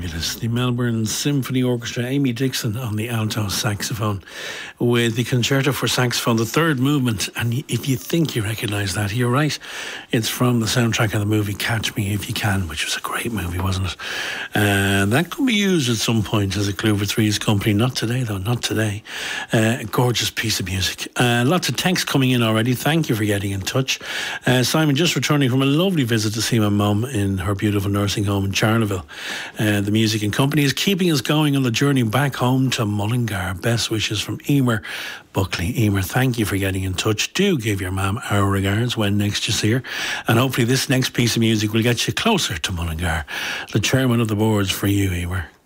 fabulous. The Melbourne Symphony Orchestra, Amy Dixon on the alto saxophone with the Concerto for Saxophone, the third movement. And if you think you recognise that, you're right. It's from the soundtrack of the movie Catch Me If You Can, which was a great movie, wasn't it? And that could be used at some point as a clue for Three's Company. Not today, though, not today. A gorgeous piece of music. Lots of texts coming in already. Thank you for getting in touch. Simon, just returning from a lovely visit to see my mum in her beautiful nursing home in Charleville. The Music and Company is keeping us going on the journey back home to Mullingar. Best wishes from Emer Buckley. Emer, thank you for getting in touch. Do give your mum our regards when next you see her. And hopefully this next piece of music will get you closer to Mullingar. The chairman of the board's for you, Emer.